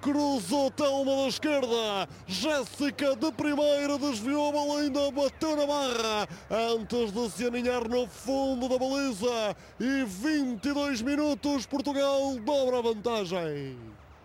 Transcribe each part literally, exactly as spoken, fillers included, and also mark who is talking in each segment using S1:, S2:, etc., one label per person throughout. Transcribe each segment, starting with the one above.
S1: cruzou Telma da esquerda, Jéssica de primeira desviou a bola, ainda bateu na barra antes de se aninhar no fundo da baliza, e vinte e dois minutos, Portugal dobra a vantagem.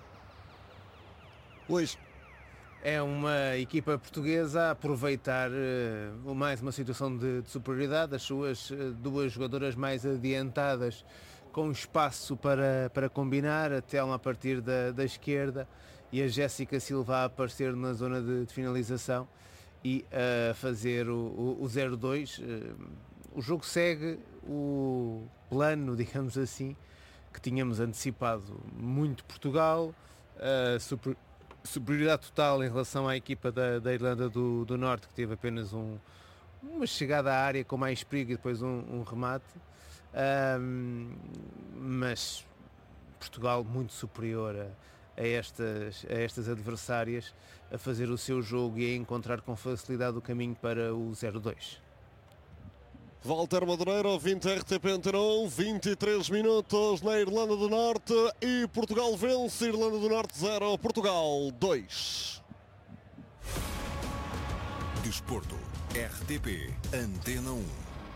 S1: Luís.
S2: É uma equipa portuguesa a aproveitar uh, mais uma situação de, de superioridade, as suas uh, duas jogadoras mais adiantadas com espaço para, para combinar, a Telma a partir da, da esquerda e a Jéssica Silva a aparecer na zona de, de finalização e a uh, fazer o, o, o zero dois. Uh, o jogo segue o plano, digamos assim, que tínhamos antecipado. Muito Portugal, uh, super, superioridade total em relação à equipa da, da Irlanda do, do Norte, que teve apenas um, uma chegada à área com mais perigo e depois um, um remate. Um, mas Portugal muito superior a, a, estas, a estas adversárias, a fazer o seu jogo e a encontrar com facilidade o caminho para o zero dois.
S1: Walter Madureira, vinte R T P Antena um, vinte e três minutos na Irlanda do Norte e Portugal vence, Irlanda do Norte zero, Portugal dois.
S3: Desporto, R T P Antena um.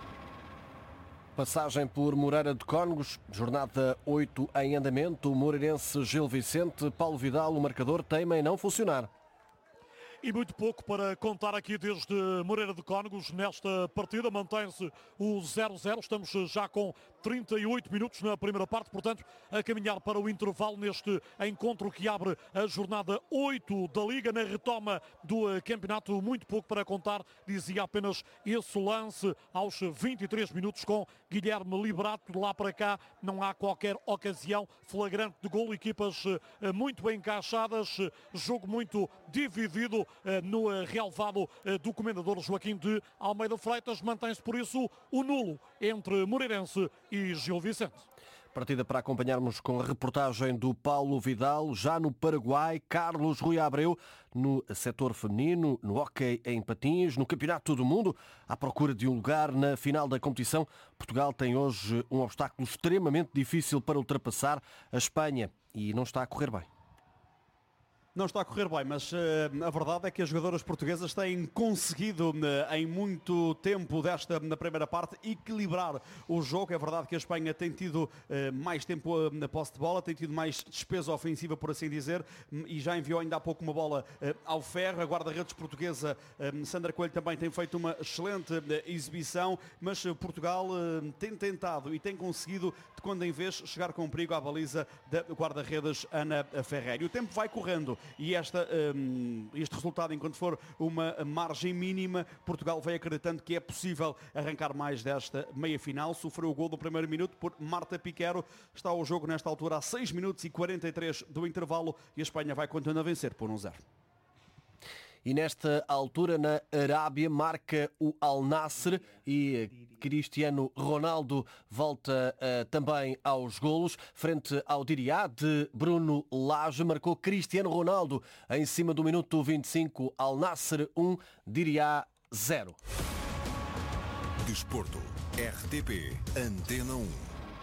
S4: Passagem por Moreira de Cónegos, jornada oito em andamento, o moreirense Gil Vicente, Paulo Vidal, o marcador teima em não funcionar.
S5: E muito pouco para contar aqui desde Moreira de Cónegos. Nesta partida mantém-se o zero zero, estamos já com trinta e oito minutos na primeira parte, portanto a caminhar para o intervalo neste encontro que abre a jornada oito da Liga, na retoma do campeonato. Muito pouco para contar, dizia apenas esse lance aos vinte e três minutos com Guilherme Liberato. De lá para cá não há qualquer ocasião flagrante de golo, equipas muito bem encaixadas, jogo muito dividido no relevado do comendador Joaquim de Almeida Freitas. Mantém-se por isso o nulo entre Moreirense e Gil Vicente.
S4: Partida para acompanharmos com a reportagem do Paulo Vidal. Já no Paraguai, Carlos Rui Abreu, no setor feminino, no hóquei em patins, no Campeonato do Mundo, à procura de um lugar na final da competição. Portugal tem hoje um obstáculo extremamente difícil para ultrapassar, a Espanha, e não está a correr bem.
S6: Não está a correr bem, mas uh, a verdade é que as jogadoras portuguesas têm conseguido uh, em muito tempo desta na primeira parte equilibrar o jogo. É verdade que a Espanha tem tido uh, mais tempo uh, na posse de bola, tem tido mais despesa ofensiva, por assim dizer, e já enviou ainda há pouco uma bola uh, ao ferro. A guarda-redes portuguesa uh, Sandra Coelho também tem feito uma excelente uh, exibição, mas uh, Portugal uh, tem tentado e tem conseguido, de quando em vez, chegar com perigo à baliza da guarda-redes Ana Ferreira. E o tempo vai correndo. E esta, um, este resultado, enquanto for uma margem mínima, Portugal vai acreditando que é possível arrancar mais desta meia-final. Sofreu o gol do primeiro minuto por Marta Piquero. Está o jogo nesta altura a seis minutos e quarenta e três do intervalo e a Espanha vai continuando a vencer por um zero.
S4: E nesta altura na Arábia marca o Al Nassr e Cristiano Ronaldo volta uh, também aos golos. Frente ao Diriyah de Bruno Lage, marcou Cristiano Ronaldo em cima do minuto vinte e cinco. Al Nassr um, Diriyah zero.
S3: Desporto, R T P Antena um.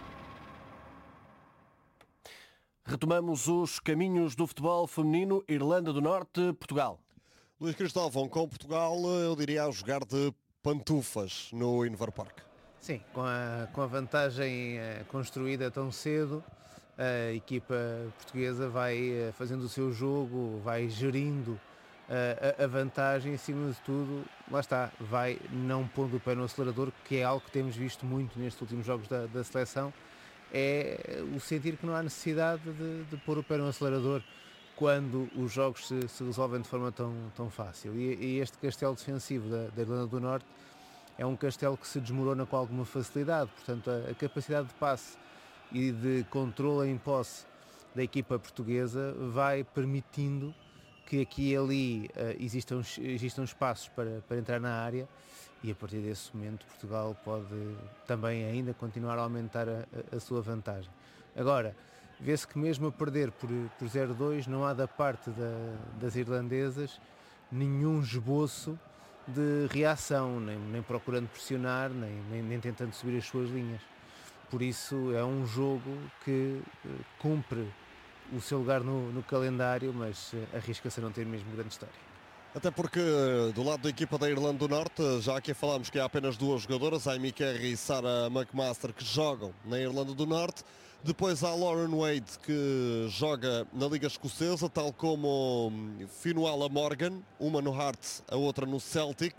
S4: Retomamos os caminhos do futebol feminino, Irlanda do Norte, Portugal.
S1: Luís Cristóvão, com Portugal, eu diria a jogar de pantufas no Inver Park.
S2: Sim, com a, com a vantagem uh, construída tão cedo, a equipa portuguesa vai uh, fazendo o seu jogo, vai gerindo uh, a, a vantagem, acima de tudo, lá está, vai não pondo o pé no acelerador, que é algo que temos visto muito nestes últimos jogos da, da seleção, é o sentir que não há necessidade de, de pôr o pé no acelerador quando os jogos se, se resolvem de forma tão, tão fácil. E, e este castelo defensivo da, da Irlanda do Norte é um castelo que se desmorona com alguma facilidade, portanto a, a capacidade de passe e de controle em posse da equipa portuguesa vai permitindo que aqui e ali uh, existam, existam espaços para, para entrar na área, e a partir desse momento Portugal pode também ainda continuar a aumentar a, a, a sua vantagem. Agora, vê-se que mesmo a perder por, por zero dois não há da parte da, das irlandesas nenhum esboço de reação, nem, nem procurando pressionar, nem, nem, nem tentando subir as suas linhas. Por isso é um jogo que uh, cumpre o seu lugar no, no calendário, mas uh, arrisca-se a não ter mesmo grande história.
S1: Até porque do lado da equipa da Irlanda do Norte, já aqui falámos que há apenas duas jogadoras, a Amy Carey e Sarah McMaster, que jogam na Irlanda do Norte. Depois há a Lauren Wade, que joga na Liga Escocesa, tal como Finuala Morgan, uma no Hearts, a outra no Celtic.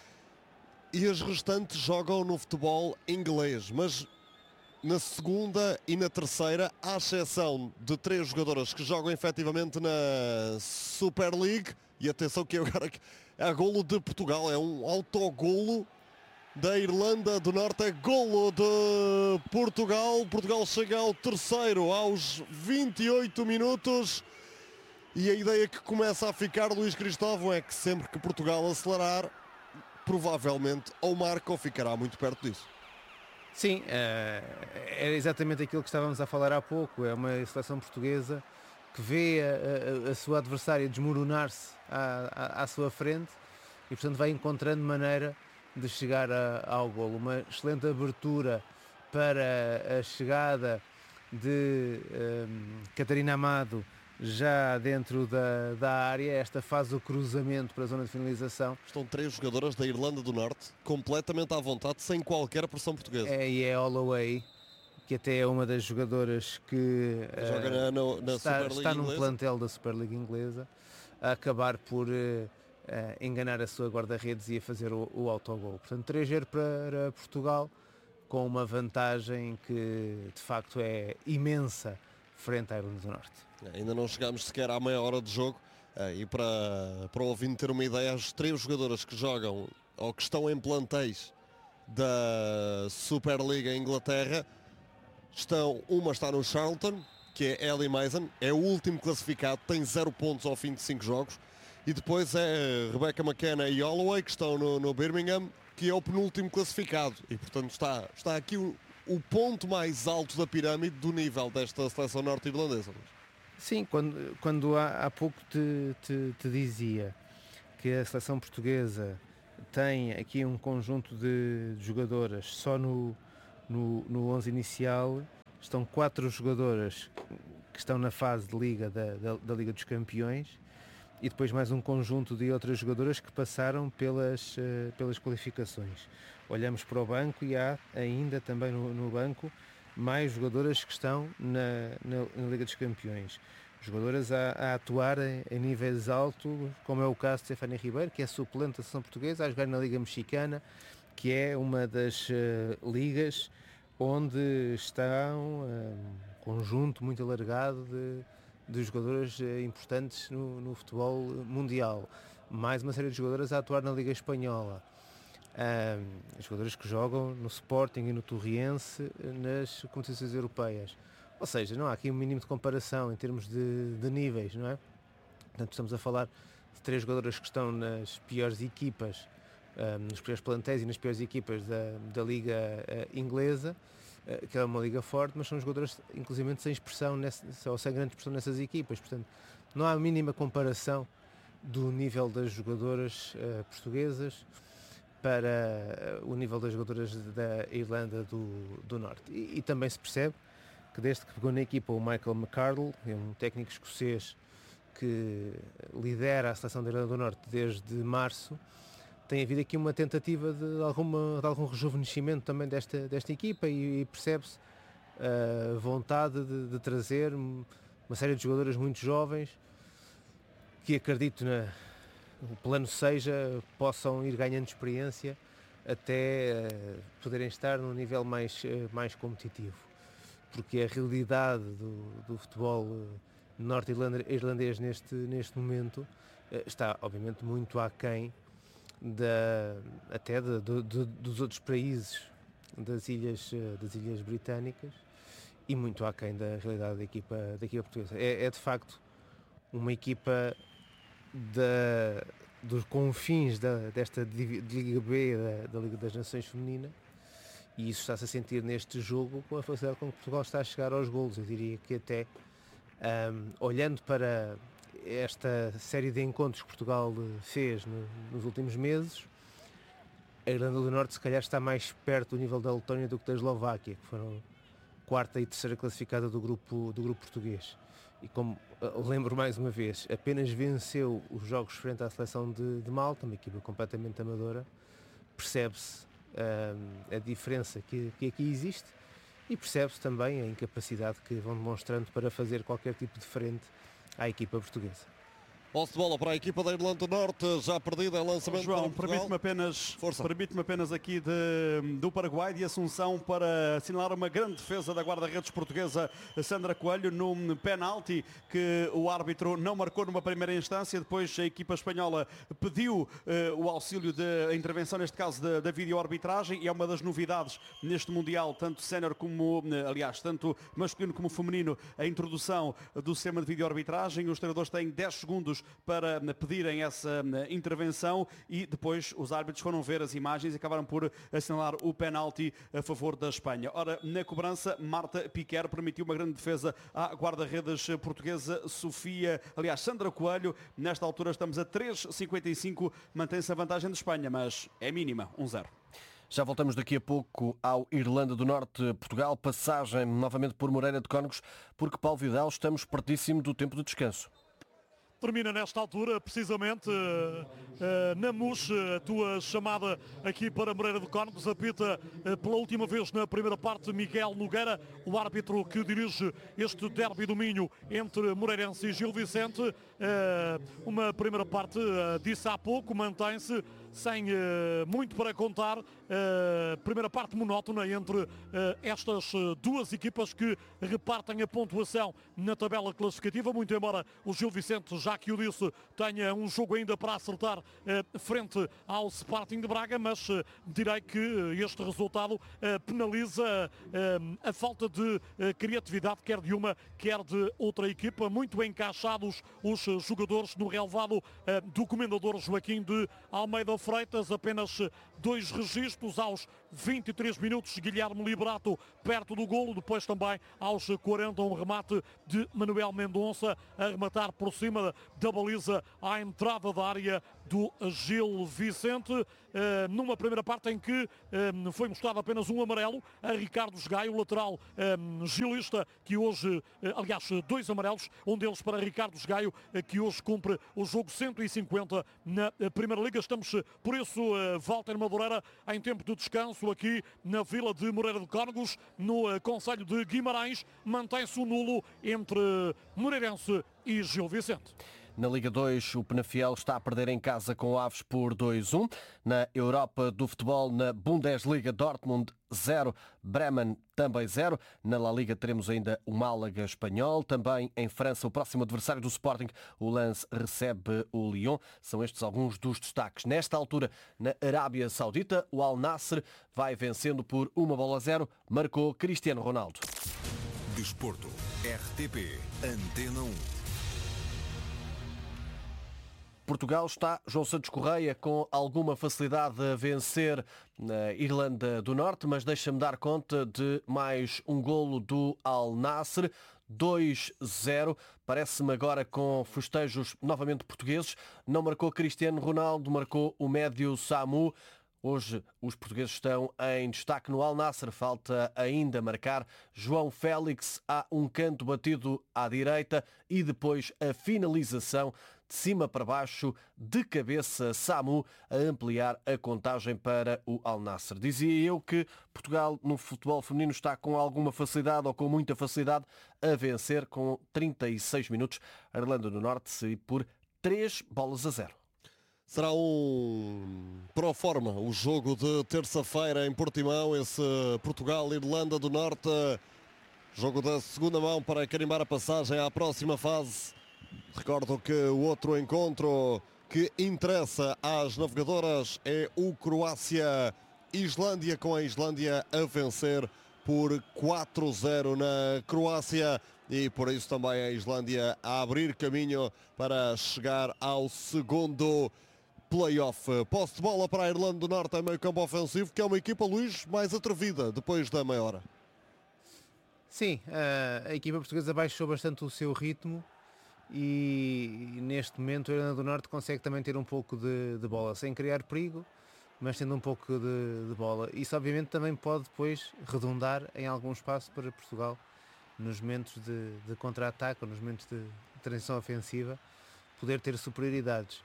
S1: E as restantes jogam no futebol inglês, mas na segunda e na terceira, à exceção de três jogadoras que jogam efetivamente na Super League. E atenção que agora é golo de Portugal, é um autogolo da Irlanda do Norte, é golo de Portugal. Portugal chega ao terceiro aos vinte e oito minutos. E a ideia que começa a ficar, Luís Cristóvão, é que sempre que Portugal acelerar, provavelmente ou marca ou ficará muito perto disso.
S2: Sim, é exatamente aquilo que estávamos a falar há pouco. É uma seleção portuguesa que vê a, a, a sua adversária desmoronar-se à, à, à sua frente e, portanto, vai encontrando maneira de chegar a, ao golo. Uma excelente abertura para a chegada de um, Catarina Amado já dentro da, da área. Esta faz o cruzamento para a zona de finalização.
S1: Estão três jogadoras da Irlanda do Norte completamente à vontade, sem qualquer pressão portuguesa.
S2: É, e é Holloway, que até é uma das jogadoras que
S1: joga uh, na, na
S2: está,
S1: Super League
S2: está num
S1: inglesa.
S2: plantel da Super League inglesa, a acabar por uh, uh, enganar a sua guarda-redes e a fazer o, o autogol. Portanto, três zero para Portugal, com uma vantagem que de facto é imensa frente à Irlanda do Norte.
S1: Ainda não chegámos sequer à meia hora de jogo, uh, e para, para o ouvinte ter uma ideia, as três jogadoras que jogam ou que estão em plantéis da Super League em Inglaterra, Estão, uma está no Charlton, que é Ellie Mason, é o último classificado, tem zero pontos ao fim de cinco jogos. E depois é Rebecca McKenna e Holloway, que estão no, no Birmingham, que é o penúltimo classificado. E, portanto, está, está aqui o, o ponto mais alto da pirâmide do nível desta seleção norte-irlandesa.
S2: Sim, quando, quando há, há pouco te, te, te dizia que a seleção portuguesa tem aqui um conjunto de jogadoras só no... No, no onze inicial estão quatro jogadoras que estão na fase de Liga da, da, da Liga dos Campeões e depois mais um conjunto de outras jogadoras que passaram pelas, uh, pelas qualificações. Olhamos para o banco e há ainda também no, no banco mais jogadoras que estão na, na, na Liga dos Campeões. Jogadoras a, a atuar em, em níveis altos, como é o caso de Stefania Ribeiro, que é suplente da seleção portuguesa, a jogar na Liga Mexicana, que é uma das uh, ligas onde está um, um conjunto muito alargado de, de jogadoras uh, importantes no, no futebol mundial. Mais uma série de jogadoras a atuar na Liga Espanhola. Um, jogadoras que jogam no Sporting e no Torriense nas competições europeias. Ou seja, não há aqui um mínimo de comparação em termos de, de níveis, não é? Portanto, estamos a falar de três jogadoras que estão nas piores equipas, Um, nos piores plantéis e nas piores equipas da, da Liga uh, Inglesa, uh, que é uma liga forte, mas são jogadores inclusive sem expressão, nessa, ou sem grande expressão nessas equipas. Portanto, não há a mínima comparação do nível das jogadoras uh, portuguesas para uh, o nível das jogadoras da Irlanda do, do Norte. E, e também se percebe que desde que pegou na equipa o Michael McArdle, é um técnico escocês que lidera a seleção da Irlanda do Norte desde março, tem havido aqui uma tentativa de, alguma, de algum rejuvenescimento também desta, desta equipa e, e percebe-se a vontade de, de trazer uma série de jogadoras muito jovens que acredito na, o plano seja possam ir ganhando experiência até uh, poderem estar num nível mais, uh, mais competitivo, porque a realidade do, do futebol uh, norte-irlandês neste, neste momento uh, está obviamente muito aquém Da, até de, de, de, dos outros países das ilhas, das ilhas britânicas e muito aquém da realidade da equipa, da equipa portuguesa. É, é de facto uma equipa da, dos confins da, desta de Liga B, da, da Liga das Nações Feminina, e isso está-se a sentir neste jogo com a facilidade com que Portugal está a chegar aos golos. Eu diria que até um, olhando para esta série de encontros que Portugal fez no, nos últimos meses, a Irlanda do Norte se calhar está mais perto do nível da Letónia do que da Eslováquia, que foram quarta e terceira classificada do grupo, do grupo português. e como uh, lembro mais uma vez, apenas venceu os jogos frente à seleção de, de Malta, uma equipa completamente amadora, percebe-se uh, a diferença que, que aqui existe e percebe-se também a incapacidade que vão demonstrando para fazer qualquer tipo de frente à equipa portuguesa.
S1: Posse de bola para a equipa da Irlanda do Norte, já perdida em lançamento.
S6: João,
S1: para
S6: permite-me apenas,
S1: Força.
S6: permite-me apenas aqui de, do Paraguai, de Assunção, para assinalar uma grande defesa da guarda-redes portuguesa Sandra Coelho num penalti que o árbitro não marcou numa primeira instância. Depois a equipa espanhola pediu uh, o auxílio da intervenção, neste caso da, da vídeo-arbitragem, e é uma das novidades neste Mundial, tanto sénior como, aliás, tanto masculino como feminino, a introdução do sistema de vídeo-arbitragem. Os treinadores têm dez segundos para pedirem essa intervenção e depois os árbitros foram ver as imagens e acabaram por assinalar o penalti a favor da Espanha. Ora, na cobrança, Marta Piquer permitiu uma grande defesa à guarda-redes portuguesa Sofia, aliás, Sandra Coelho. Nesta altura estamos a três vírgula cinquenta e cinco, mantém-se a vantagem de Espanha, mas é mínima, um zero.
S4: Já voltamos daqui a pouco ao Irlanda do Norte-Portugal, passagem novamente por Moreira de Cónegos, porque Paulo Vidal, estamos pertíssimo do tempo de descanso.
S5: Termina nesta altura, precisamente, uh, uh, na M U S, a tua chamada aqui para Moreira de Cónegos. Apita uh, pela última vez na primeira parte Miguel Nogueira, o árbitro que dirige este derby do Minho entre Moreirense e Gil Vicente. Uh, uma primeira parte, uh, disse há pouco, mantém-se sem uh, muito para contar. Uh, primeira parte monótona entre uh, estas uh, duas equipas que repartem a pontuação na tabela classificativa, muito embora o Gil Vicente, já que o disse, tenha um jogo ainda para acertar uh, frente ao Sporting de Braga, mas uh, direi que uh, este resultado uh, penaliza uh, a falta de uh, criatividade, quer de uma, quer de outra equipa. Muito encaixados os uh, jogadores no relevado uh, do comendador Joaquim de Almeida Freitas. Apenas uh, dois registros aos vinte e três minutos, Guilherme Liberato perto do golo, depois também aos quarenta um remate de Manuel Mendonça a rematar por cima da baliza à entrada da área do Gil Vicente, uh, numa primeira parte em que um, foi mostrado apenas um amarelo a Ricardo Gaio, o lateral um, gilista, que hoje, uh, aliás, dois amarelos, um deles para Ricardo Gaio, uh, que hoje cumpre o jogo cento e cinquenta na uh, Primeira Liga. Estamos, uh, por isso, uh, Walter Madureira, em tempo de descanso aqui na vila de Moreira de Cónegos, no uh, concelho de Guimarães. Mantém-se o nulo entre Moreirense e Gil Vicente.
S4: Na Liga dois, o Penafiel está a perder em casa com o Aves por dois a um. Na Europa do Futebol, na Bundesliga, Dortmund zero, Bremen também zero. Na La Liga teremos ainda o Málaga espanhol. Também em França, o próximo adversário do Sporting, o Lens, recebe o Lyon. São estes alguns dos destaques. Nesta altura, na Arábia Saudita, o Al Nassr vai vencendo por uma bola a zero. Marcou Cristiano Ronaldo.
S3: Desporto, R T P, Antena um.
S4: Portugal está, João Santos Correia, com alguma facilidade a vencer na Irlanda do Norte, mas deixa-me dar conta de mais um golo do Al Nassr, dois a zero. Parece-me agora com festejos novamente portugueses. Não marcou Cristiano Ronaldo, marcou o médio Samu. Hoje os portugueses estão em destaque no Al Nassr. Falta ainda marcar João Félix. Há um canto batido à direita e depois a finalização de cima para baixo, de cabeça, Samu, a ampliar a contagem para o Al Nassr. Dizia eu que Portugal no futebol feminino está com alguma facilidade ou com muita facilidade a vencer com trinta e seis minutos a Irlanda do Norte por três bolas a zero.
S1: Será um pro forma o jogo de terça-feira em Portimão, esse Portugal-Irlanda do Norte. Jogo da segunda mão para carimbar a passagem à próxima fase. Recordo que o outro encontro que interessa às navegadoras é o Croácia-Islândia, com a Islândia a vencer por quatro a zero na Croácia. E por isso também a Islândia a abrir caminho para chegar ao segundo play-off. Posse de bola para a Irlanda do Norte em meio campo ofensivo, que é uma equipa, Luís, mais atrevida depois da meia hora.
S2: Sim, a, a equipa portuguesa baixou bastante o seu ritmo e, e neste momento a Irlanda do Norte consegue também ter um pouco de, de bola, sem criar perigo, mas tendo um pouco de, de bola. Isso obviamente também pode depois redundar em algum espaço para Portugal nos momentos de, de contra-ataque ou nos momentos de, de transição ofensiva, poder ter superioridades.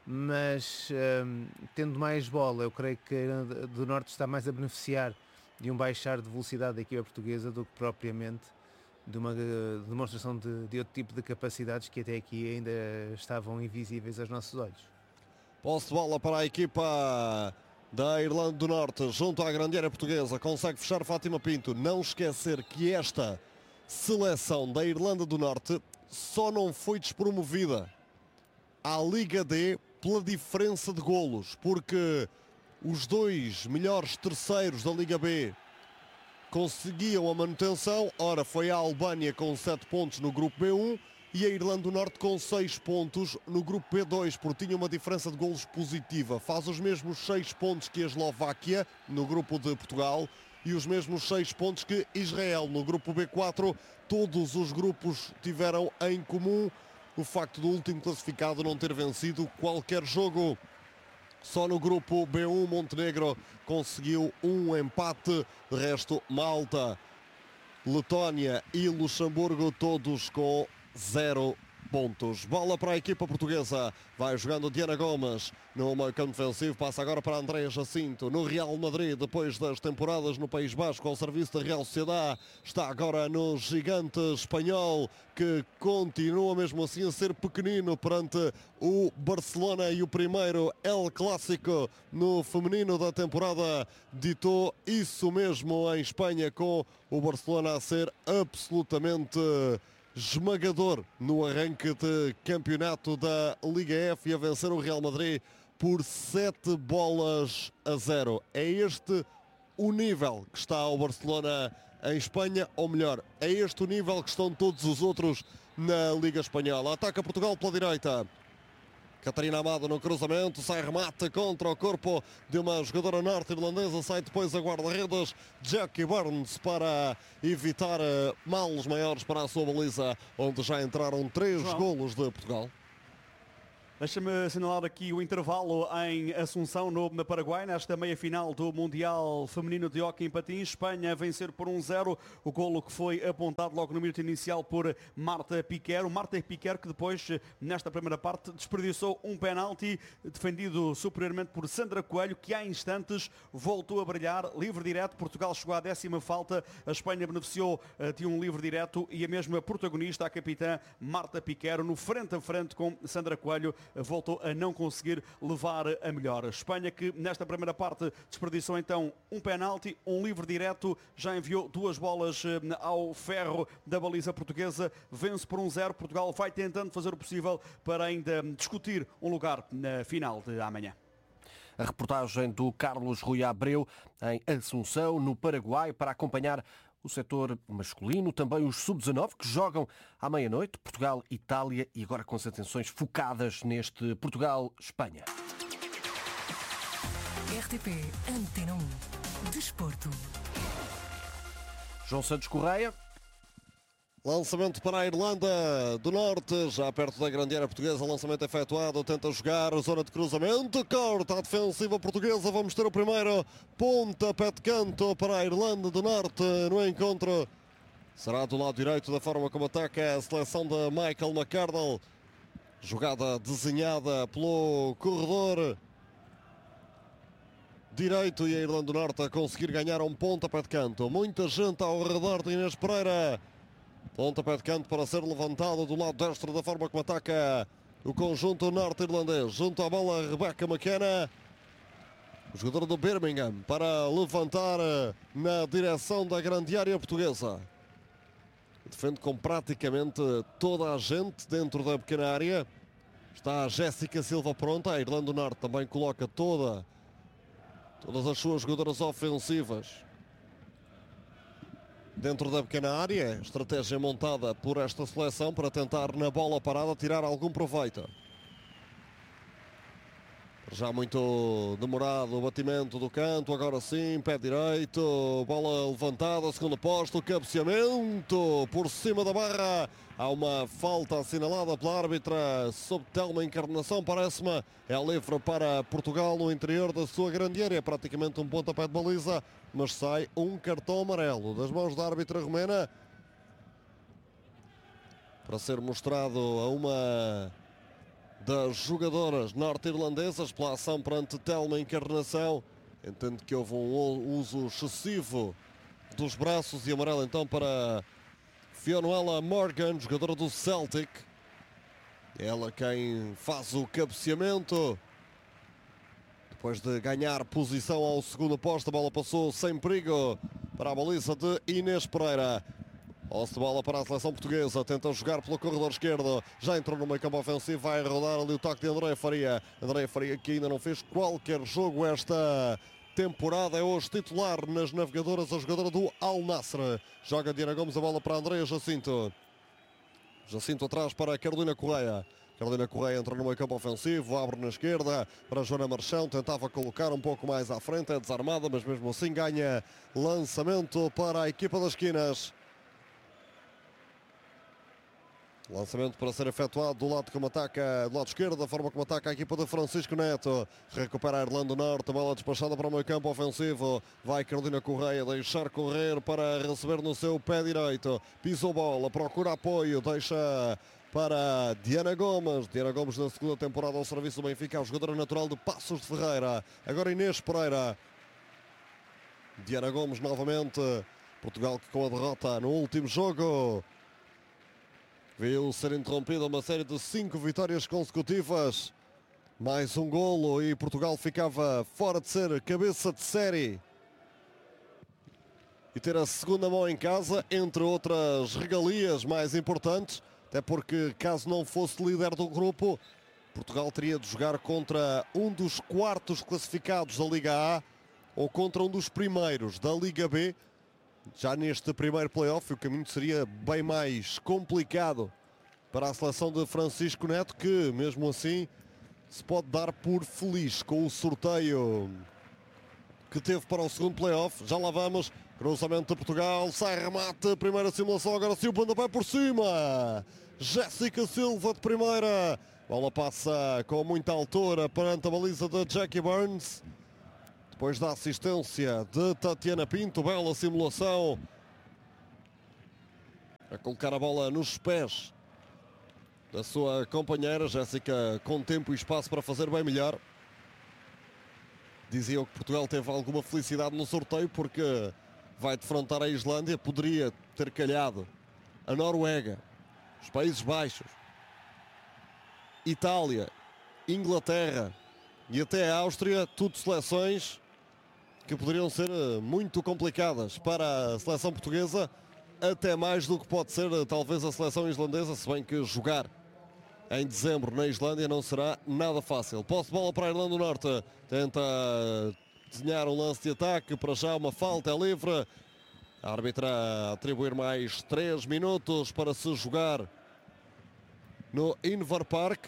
S2: Mas um, tendo mais bola, eu creio que a Irlanda do Norte está mais a beneficiar de um baixar de velocidade da equipa portuguesa do que propriamente de uma uh, demonstração de, de outro tipo de capacidades que até aqui ainda estavam invisíveis aos nossos olhos.
S1: Posse de bola para a equipa da Irlanda do Norte, junto à grande área portuguesa, consegue fechar Fátima Pinto. Não esquecer que esta seleção da Irlanda do Norte só não foi despromovida à Liga D pela diferença de golos, porque os dois melhores terceiros da Liga B conseguiam a manutenção. Ora, foi a Albânia com sete pontos no grupo B um e a Irlanda do Norte com seis pontos no grupo B dois, porque tinha uma diferença de golos positiva. Faz os mesmos seis pontos que a Eslováquia no grupo de Portugal e os mesmos seis pontos que Israel no grupo B quatro. Todos os grupos tiveram em comum o facto do último classificado não ter vencido qualquer jogo. Só no grupo B um Montenegro conseguiu um empate. De resto, Malta, Letónia e Luxemburgo todos com zero pontos. Bola para a equipa portuguesa. Vai jogando Diana Gomes no meio campo defensivo. Passa agora para Andréa Jacinto no Real Madrid. Depois das temporadas no País Basco ao serviço da Real Sociedade, está agora no gigante espanhol, que continua mesmo assim a ser pequenino perante o Barcelona, e o primeiro El Clásico no feminino da temporada ditou isso mesmo em Espanha, com o Barcelona a ser absolutamente esmagador no arranque de campeonato da Liga F e a vencer o Real Madrid por sete bolas a zero. É este o nível que está o Barcelona em Espanha, ou melhor, é este o nível que estão todos os outros na Liga Espanhola. Ataca Portugal pela direita. Catarina Amado no cruzamento, sai remate contra o corpo de uma jogadora norte-irlandesa, sai depois a guarda-redes Jackie Burns para evitar males maiores para a sua baliza, onde já entraram três
S6: João,
S1: golos de Portugal.
S6: Deixa-me assinalar aqui o intervalo em Assunção, no Paraguai, nesta meia-final do Mundial Feminino de Hóquei em Patins. Espanha a vencer por um zero, o golo que foi apontado logo no minuto inicial por Marta Piquer. O Marta Piquer que depois, nesta primeira parte, desperdiçou um penalti defendido superiormente por Sandra Coelho, que há instantes voltou a brilhar. Livre direto, Portugal chegou à décima falta, a Espanha beneficiou de um livre direto e a mesma protagonista, a capitã Marta Piquer, no frente a frente com Sandra Coelho, voltou a não conseguir levar a melhor. A Espanha, que nesta primeira parte desperdiçou então um penalti, um livre direto, já enviou duas bolas ao ferro da baliza portuguesa, vence por um zero. Portugal vai tentando fazer o possível para ainda discutir um lugar na final de amanhã.
S4: A reportagem do Carlos Rui Abreu em Assunção, no Paraguai, para acompanhar o setor masculino, também os sub dezanove, que jogam à meia-noite, Portugal, Itália, e agora com as atenções focadas neste Portugal-Espanha.
S7: R T P Antena um. Desporto.
S4: João Santos Correia.
S1: Lançamento para a Irlanda do Norte, já perto da grande área portuguesa, lançamento efetuado, tenta jogar, zona de cruzamento, corta a defensiva portuguesa, vamos ter o primeiro pontapé de canto para a Irlanda do Norte no encontro. Será do lado direito, da forma como ataca a seleção de Michael McArdle. Jogada desenhada pelo corredor direito e a Irlanda do Norte a conseguir ganhar um pontapé de canto. Muita gente ao redor de Inês Pereira. Pontapé de canto para ser levantado do lado destro, da forma como ataca o conjunto norte-irlandês. Junto à bola, Rebecca McKenna, o jogador do Birmingham, para levantar na direção da grande área portuguesa. Defende com praticamente toda a gente dentro da pequena área. Está a Jéssica Silva pronta. A Irlanda do Norte também coloca toda, todas as suas jogadoras ofensivas dentro da pequena área. Estratégia montada por esta seleção para tentar, na bola parada, tirar algum proveito. Já muito demorado o batimento do canto, agora sim, pé direito, bola levantada, segundo posto, cabeceamento por cima da barra. Há uma falta assinalada pela árbitra sob Telma Encarnação, parece-me. É livre para Portugal no interior da sua grande área, praticamente um pontapé de baliza, mas sai um cartão amarelo das mãos da árbitra romena. para ser mostrado a uma das jogadoras norte-irlandesas pela ação perante Telma Encarnação. Entendo que houve um uso excessivo dos braços e amarelo então para Fionnuala Morgan, jogadora do Celtic. Ela quem faz o cabeceamento. Depois de ganhar posição ao segundo posto, a bola passou sem perigo para a baliza de Inês Pereira. Posse de bola para a seleção portuguesa, tenta jogar pelo corredor esquerdo, já entrou no meio campo ofensivo, vai rodar ali o toque de Andréia Faria. Andréia Faria que ainda não fez qualquer jogo esta temporada, é hoje titular nas navegadoras, a jogadora do Al Nassr. Joga Diana Gomes, a bola para Andréia Jacinto. Jacinto atrás para Carolina Correia. Carolina Correia entra no meio campo ofensivo, abre na esquerda para Joana Marchão, tentava colocar um pouco mais à frente, é desarmada, mas mesmo assim ganha lançamento para a equipa das esquinas. Lançamento para ser efetuado do lado como ataca, do lado esquerdo, da forma como ataca a equipa de Francisco Neto. Recupera a Irlanda do Norte, a bola despachada para o meio campo ofensivo. Vai Carolina Correia deixar correr para receber no seu pé direito. Pisou bola, procura apoio, deixa para Diana Gomes. Diana Gomes na segunda temporada ao serviço do Benfica, a jogadora natural de Passos de Ferreira. Agora Inês Pereira. Diana Gomes novamente. Portugal que com a derrota no último jogo viu ser interrompida uma série de cinco vitórias consecutivas. Mais um golo e Portugal ficava fora de ser cabeça de série e ter a segunda mão em casa, entre outras regalias mais importantes. Até porque, caso não fosse líder do grupo, Portugal teria de jogar contra um dos quartos classificados da Liga A ou contra um dos primeiros da Liga B. Já neste primeiro play-off, o caminho seria bem mais complicado para a seleção de Francisco Neto, que, mesmo assim, se pode dar por feliz com o sorteio que teve para o segundo play-off. Já lá vamos. Cruzamento de Portugal, sai remate, primeira simulação, agora sim o pontapé por cima. Jéssica Silva de primeira. Bola passa com muita altura perante a baliza de Jackie Burns. Depois da assistência de Tatiana Pinto, bela simulação. A colocar a bola nos pés da sua companheira. Jéssica com tempo e espaço para fazer bem melhor. Diziam que Portugal teve alguma felicidade no sorteio porque vai defrontar a Islândia, poderia ter calhado a Noruega, os Países Baixos, Itália, Inglaterra e até a Áustria, tudo seleções que poderiam ser muito complicadas para a seleção portuguesa, até mais do que pode ser talvez a seleção islandesa, se bem que jogar em dezembro na Islândia não será nada fácil. Posse de bola para a Irlanda do Norte, tenta desenhar um lance de ataque, para já uma falta, é livre. A árbitra a atribuir mais três minutos para se jogar no Inver Park.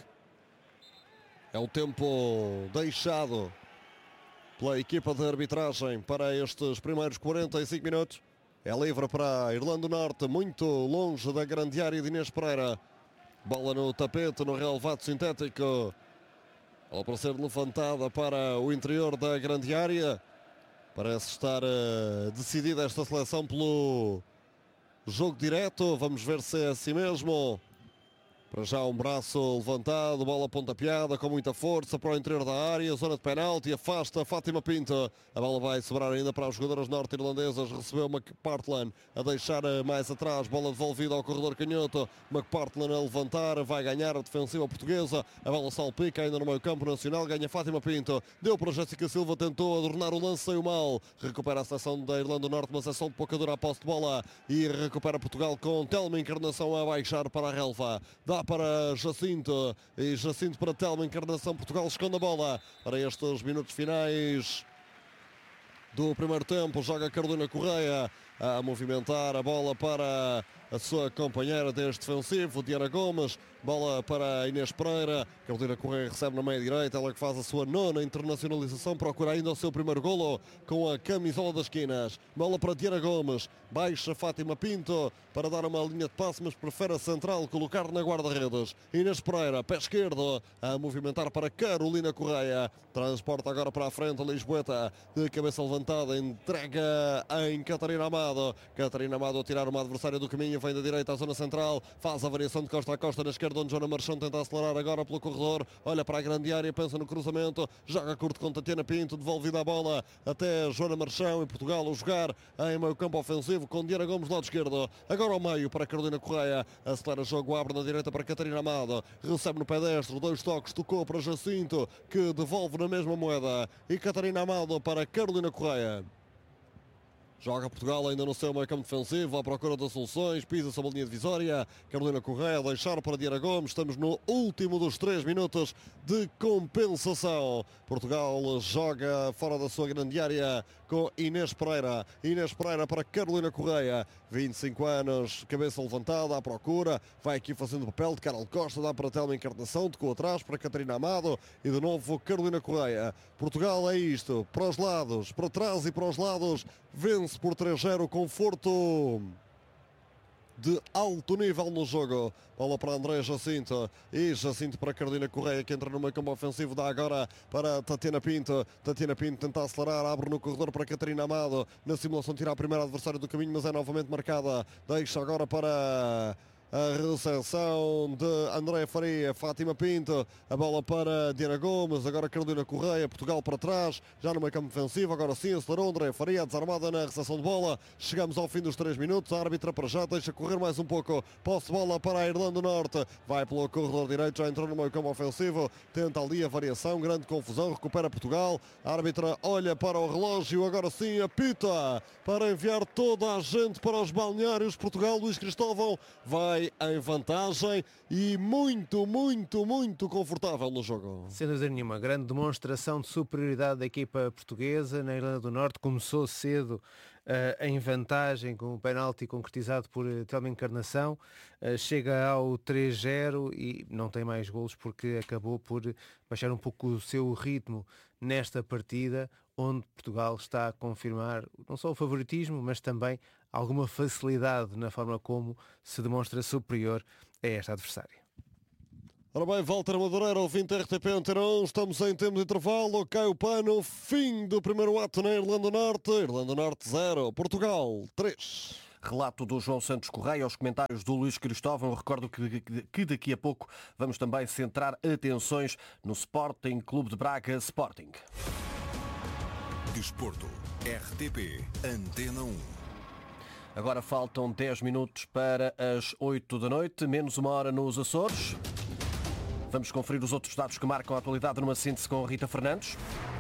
S1: É o tempo deixado pela equipa de arbitragem para estes primeiros quarenta e cinco minutos. É livre para a Irlanda do Norte, muito longe da grande área de Inês Pereira. Bola no tapete, no relevado sintético. Bola para ser levantada para o interior da grande área. Parece estar uh, decidida esta seleção pelo jogo direto. Vamos ver se é assim mesmo. Para já um braço levantado, bola pontapeada com muita força para o interior da área, zona de penalti, afasta Fátima Pinto. A bola vai sobrar ainda para as jogadoras norte-irlandesas. Recebeu McPartland a deixar mais atrás, bola devolvida ao corredor canhoto. McPartland a levantar, vai ganhar a defensiva portuguesa. A bola salpica ainda no meio campo nacional, ganha Fátima Pinto. Deu para Jéssica Silva, tentou adornar o lance, saiu mal. Recupera a seleção da Irlanda do Norte, mas é só de pouca dura a posse de bola. E recupera Portugal com Telma Encarnação a baixar para a relva. Dá para Jacinto e Jacinto para Telma Encarnação. Portugal esconde a bola para estes minutos finais do primeiro tempo. Joga Carolina Correia a movimentar a bola para a sua companheira deste defensivo, Diana Gomes. Bola para Inês Pereira. Carolina Correia recebe na meia direita, ela que faz a sua nona internacionalização, procura ainda o seu primeiro golo com a camisola das esquinas. Bola para Diana Gomes, baixa Fátima Pinto para dar uma linha de passe, mas prefere a central colocar na guarda-redes. Inês Pereira, pé esquerdo, a movimentar para Carolina Correia. Transporta agora para a frente a Lisboeta, de cabeça levantada, entrega em Catarina Amaro. Amado. Catarina Amado a tirar uma adversária do caminho, vem da direita à zona central, faz a variação de costa a costa na esquerda, onde Joana Marchão tenta acelerar agora pelo corredor, olha para a grande área, pensa no cruzamento, joga curto com Tatiana Pinto, devolvida a bola até Joana Marchão e Portugal a jogar em meio campo ofensivo com Diana Gomes do lado esquerdo, agora ao meio para Carolina Correia, acelera o jogo, abre na direita para Catarina Amado, recebe no pedestre, dois toques, tocou para Jacinto, que devolve na mesma moeda, e Catarina Amado para Carolina Correia. Joga Portugal ainda no seu meio campo defensivo, à procura das soluções, pisa sobre a linha divisória. Carolina Correia a deixar para Diana Gomes. Estamos no último dos três minutos de compensação. Portugal joga fora da sua grande área com Inês Pereira. Inês Pereira para Carolina Correia. vinte e cinco anos, cabeça levantada à procura. Vai aqui fazendo o papel de Carol Costa, dá para Telma Encarnação, tocou atrás para Catarina Amado e de novo Carolina Correia. Portugal é isto, para os lados, para trás e para os lados. Vence por três a zero, conforto de alto nível no jogo. Bola para André Jacinto e Jacinto para Carolina Correia, que entra no meio campo ofensivo, dá agora para Tatiana Pinto. Tatiana Pinto tenta acelerar, abre no corredor para Catarina Amado, na simulação tira a primeira adversária do caminho, mas é novamente marcada, deixa agora para a recepção de André Faria, Fátima Pinto, a bola para Diana Gomes, agora Carolina Correia, Portugal para trás, já no meio campo defensivo, agora sim acelerou André Faria, desarmada na recepção de bola, chegamos ao fim dos três minutos, a árbitra para já deixa correr mais um pouco, posse de bola para a Irlanda do Norte, vai pelo corredor direito, já entrou no meio campo ofensivo, tenta ali a variação, grande confusão, recupera Portugal, a árbitra olha para o relógio, agora sim apita, para enviar toda a gente para os balneários. Portugal, Luís Cristóvão, vai em vantagem e muito, muito, muito confortável no jogo.
S2: Sem dúvida nenhuma, grande demonstração de superioridade da equipa portuguesa na Irlanda do Norte. Começou cedo uh, em vantagem com o penalti concretizado por uh, Telma Encarnação, uh, chega ao três a zero e não tem mais golos porque acabou por baixar um pouco o seu ritmo nesta partida, onde Portugal está a confirmar não só o favoritismo, mas também alguma facilidade na forma como se demonstra superior a esta adversária.
S1: Ora bem, Walter Madureira, ouvinte R T P Antena um, estamos em tempo de intervalo, cai o pano, fim do primeiro ato na Irlanda do Norte, Irlanda do Norte zero, Portugal três.
S4: Relato do João Santos Correia, aos comentários do Luís Cristóvão. Recordo que, que daqui a pouco vamos também centrar atenções no Sporting Clube de Braga Sporting.
S3: Desporto, R T P Antena um.
S4: Agora faltam dez minutos para as oito da noite, menos uma hora nos Açores. Vamos conferir os outros dados que marcam a atualidade numa síntese com Rita Fernandes.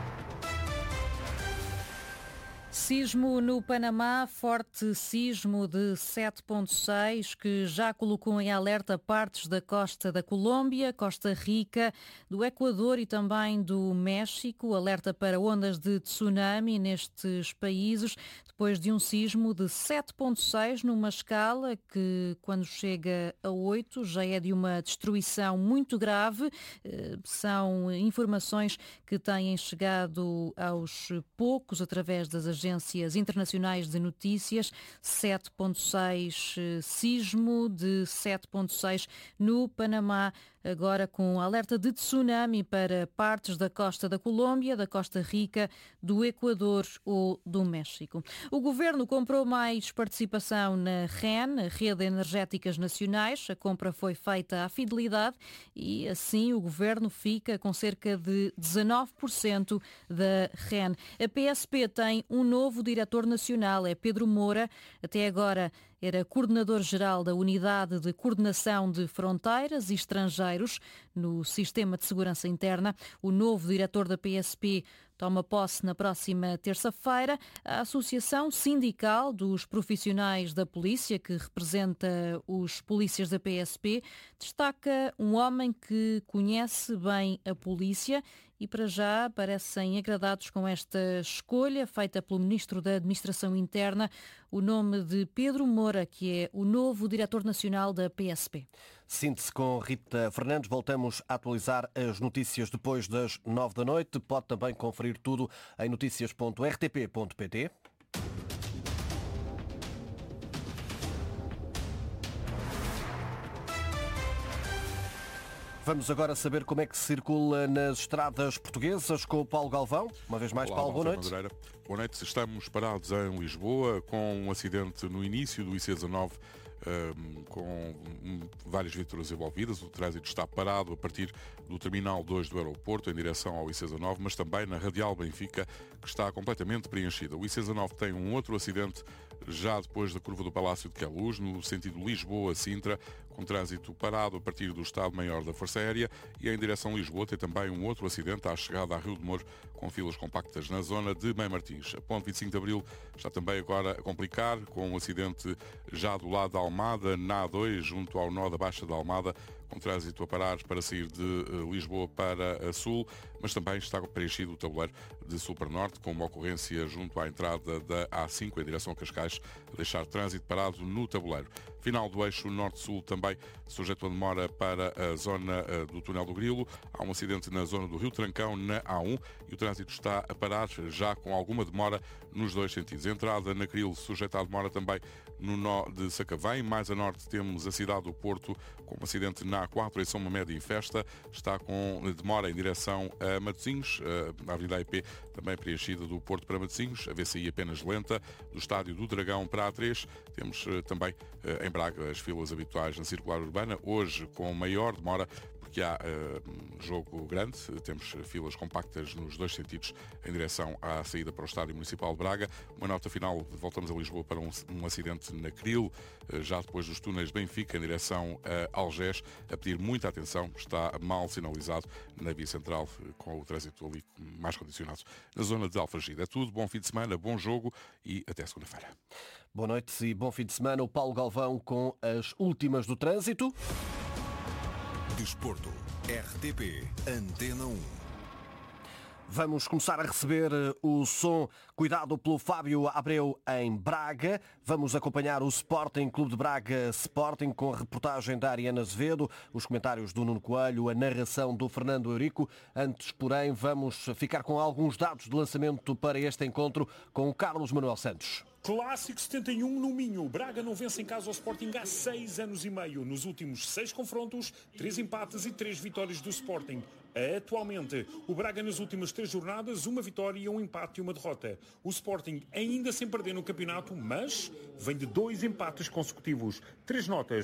S8: Sismo no Panamá, forte sismo de sete ponto seis que já colocou em alerta partes da costa da Colômbia, Costa Rica, do Equador e também do México. Alerta para ondas de tsunami nestes países, depois de um sismo de sete ponto seis numa escala que, quando chega a oito, já é de uma destruição muito grave. São informações que têm chegado aos poucos através das agências agências internacionais de notícias. Sete ponto seis sismo de sete ponto seis no Panamá, agora com alerta de tsunami para partes da costa da Colômbia, da Costa Rica, do Equador ou do México. O governo comprou mais participação na R E N, a Rede Energéticas Nacionais. A compra foi feita à fidelidade e assim o governo fica com cerca de dezanove por cento da R E N. A P S P tem um novo diretor nacional, é Pedro Moura. Até agora era coordenador-geral da Unidade de Coordenação de Fronteiras e Estrangeiros no Sistema de Segurança Interna. O novo diretor da P S P toma posse na próxima terça-feira. A Associação Sindical dos Profissionais da Polícia, que representa os polícias da P S P, destaca um homem que conhece bem a polícia e para já parecem agradados com esta escolha feita pelo Ministro da Administração Interna, o nome de Pedro Moura, que é o novo diretor nacional da P S P.
S4: Síntese com Rita Fernandes. Voltamos a atualizar as notícias depois das nove da noite. Pode também conferir tudo em notícias ponto r t p ponto p t. Vamos agora saber como é que se circula nas estradas portuguesas com o Paulo Galvão. Uma vez mais,
S9: Olá,
S4: Paulo, boa noite.
S9: Madureira. Boa noite. Estamos parados em Lisboa com um acidente no início do I C dezanove, um, com um, várias viaturas envolvidas. O trânsito está parado a partir do Terminal dois do aeroporto em direção ao I C dezanove, mas também na Radial Benfica, que está completamente preenchida. O I C dezanove tem um outro acidente já depois da curva do Palácio de Queluz, no sentido Lisboa-Sintra, com trânsito parado a partir do Estado-Maior da Força Aérea, e em direção Lisboa tem também um outro acidente à chegada a Rio de Moro, com filas compactas na zona de Mãe Martins. A ponte vinte e cinco de Abril está também agora a complicar, com um acidente já do lado da Almada, na A dois, junto ao nó da Baixa da Almada, com trânsito a parar para sair de uh, Lisboa para a Sul, mas também está preenchido o tabuleiro de Sul para Norte, com uma ocorrência junto à entrada da A cinco em direção a Cascais, a deixar trânsito parado no tabuleiro. Final do eixo Norte-Sul também sujeito a demora para a zona uh, do Túnel do Grilo. Há um acidente na zona do Rio Trancão, na A um, e o trânsito está a parar já com alguma demora nos dois sentidos. A entrada na Cril sujeita à demora também no nó de Sacavém. Mais a norte temos a cidade do Porto, com um acidente na A quatro em São Mamédio em Festa. Está com demora em direção a Matosinhos. A Avenida A I P também preenchida do Porto para Matosinhos. A V C I apenas lenta. Do Estádio do Dragão para A três. Temos também em Braga as filas habituais na circular urbana. Hoje com maior demora, porque há uh, jogo grande. Temos filas compactas nos dois sentidos em direção à saída para o Estádio Municipal de Braga. Uma nota final, voltamos a Lisboa para um, um acidente na Cril, uh, já depois dos túneis de Benfica em direção a Algés, a pedir muita atenção. Está mal sinalizado na via central, uh, com o trânsito ali mais condicionado. Na zona de Alfragide. É tudo, bom fim de semana, bom jogo e até segunda-feira.
S4: Boa noite e bom fim de semana. O Paulo Galvão com as últimas do trânsito.
S3: Desporto, R T P, Antena um.
S4: Vamos começar a receber o som cuidado pelo Fábio Abreu em Braga. Vamos acompanhar o Sporting Clube de Braga Sporting com a reportagem da Ariana Azevedo, os comentários do Nuno Coelho, a narração do Fernando Eurico. Antes, porém, vamos ficar com alguns dados de lançamento para este encontro com o Carlos Manuel Santos.
S10: Clássico setenta e um no Minho. Braga não vence em casa ao Sporting há seis anos e meio. Nos últimos seis confrontos, três empates e três vitórias do Sporting. Atualmente, o Braga nas últimas três jornadas, uma vitória, um empate e uma derrota. O Sporting ainda sem perder no campeonato, mas vem de dois empates consecutivos. Três notas